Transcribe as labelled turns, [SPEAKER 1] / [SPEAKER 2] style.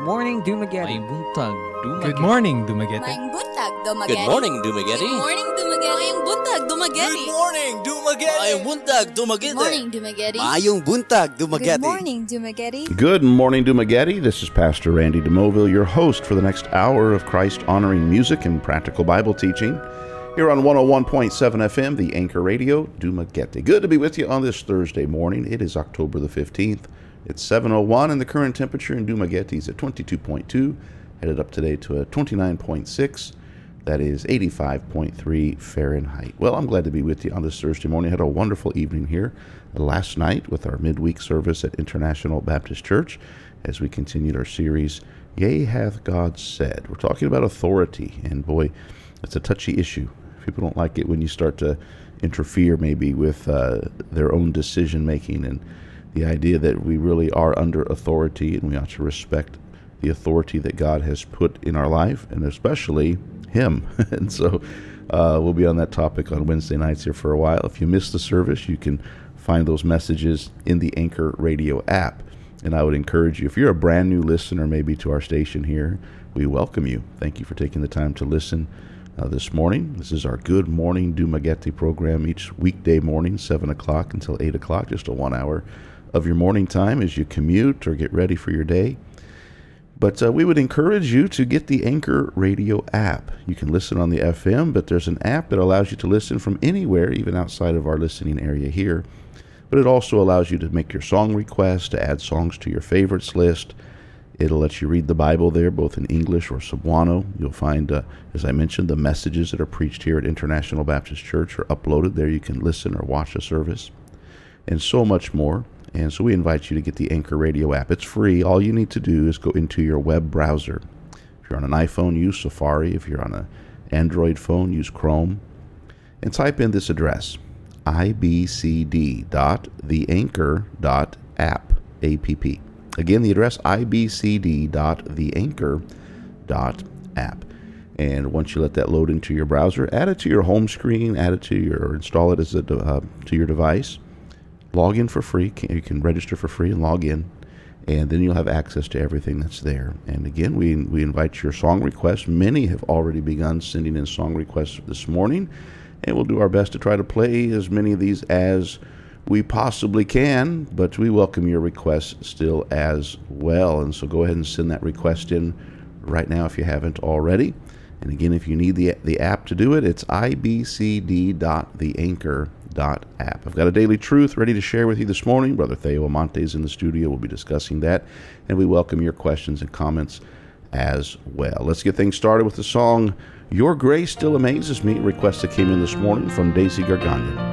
[SPEAKER 1] morning, Dumaguete.
[SPEAKER 2] May buntag, Dumaguete.
[SPEAKER 3] Good morning, Dumaguete.
[SPEAKER 4] Maing buntag, Dumaguete.
[SPEAKER 5] Good morning, Dumaguete.
[SPEAKER 4] Good morning, Dumaguete. Maing buntag, Dumaguete.
[SPEAKER 5] Good morning, Dumaguete. Mayong buntag, Dumaguete.
[SPEAKER 4] Good morning, Dumaguete.
[SPEAKER 5] Mayong buntag, Dumaguete.
[SPEAKER 4] Good morning, Dumaguete.
[SPEAKER 6] Good morning, Dumaguete. This is Pastor Randy DeMoville, your host for the next hour of Christ-honoring music and practical Bible teaching here on 101.7 FM, the Anchor Radio, Dumaguete. Good to be with you on this Thursday morning. It is October the 15th. It's 7:01, and the current temperature in Dumaguete is at 22.2, headed up today to a 29.6. That is 85.3 Fahrenheit. Well, I'm glad to be with you on this Thursday morning. I had a wonderful evening here last night with our midweek service at International Baptist Church as we continued our series, Yea, Hath God Said. We're talking about authority, and boy, it's a touchy issue. People don't like it when you start to interfere maybe with their own decision-making, and the idea that we really are under authority and we ought to respect the authority that God has put in our life, and especially Him. And so we'll be on that topic on Wednesday nights here for a while. If you missed the service, you can find those messages in the Anchor Radio app. And I would encourage you, if you're a brand new listener maybe to our station here, we welcome you. Thank you for taking the time to listen this morning. This is our Good Morning Dumaguete program each weekday morning, 7 o'clock until 8 o'clock, just a 1 hour of your morning time as you commute or get ready for your day. But we would encourage you to get the Anchor Radio app. You can listen on the FM, but there's an app that allows you to listen from anywhere, even outside of our listening area here. But it also allows you to make your song requests, to add songs to your favorites list. It'll let you read the Bible there, both in English or Cebuano. You'll find, as I mentioned, the messages that are preached here at International Baptist Church are uploaded there. You can listen or watch a service, and so much more. And so we invite you to get the Anchor Radio app. It's free. All you need to do is go into your web browser. If you're on an iPhone, use Safari. If you're on an Android phone, use Chrome. And type in this address, ibcd.theanchor.app, A-P-P. Again, the address, ibcd.theanchor.app. And once you let that load into your browser, add it to your home screen, add it to your, install it as a, to your device. Log in for free. You can register for free and log in, and then you'll have access to everything that's there. And again, we invite your song requests. Many have already begun sending in song requests this morning, and we'll do our best to try to play as many of these as we possibly can, but we welcome your requests still as well. And so go ahead and send that request in right now if you haven't already. And again, if you need the app to do it, it's ibcd.theanchor.app. I've got a daily truth ready to share with you this morning. Brother Theo Amante is in the studio. We'll be discussing that, and we welcome your questions and comments as well. Let's get things started with the song, Your Grace Still Amazes Me, a request that came in this morning from Daisy Gargano.